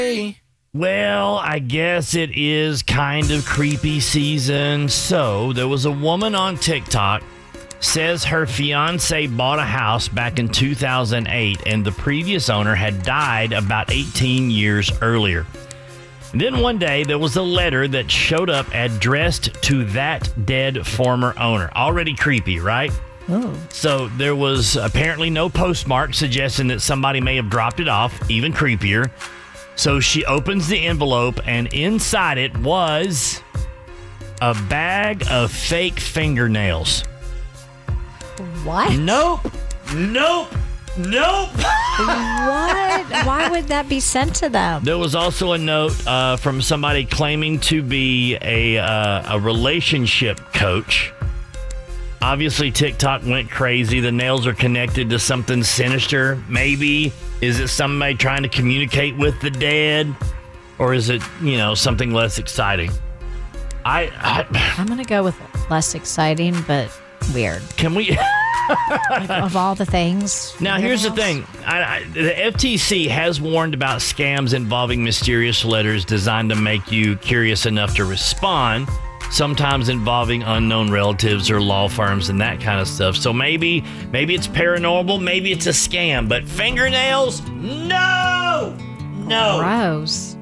Well, I guess it is kind of creepy season. So there was a woman on TikTok says her fiance bought a house back in 2008 and the previous owner had died about 18 years earlier. And then one day there was a letter that showed up addressed to that dead former owner. Already creepy, right? Oh. So there was apparently no postmark suggesting that somebody may have dropped it off, even creepier. So she opens the envelope and inside it was a bag of fake fingernails. What? Nope. What? Why would that be sent to them? There was also a note from somebody claiming to be a relationship coach. Obviously, TikTok went crazy. The nails are connected to something sinister. Maybe. Is it somebody trying to communicate with the dead? Or is it, something less exciting? I'm going to go with less exciting, but weird. Can we... of all the things. Now, here's the thing. The FTC has warned about scams involving mysterious letters designed to make you curious enough to respond, sometimes involving unknown relatives or law firms and that kind of stuff. So maybe it's paranormal, maybe it's a scam, but fingernails? No! Gross.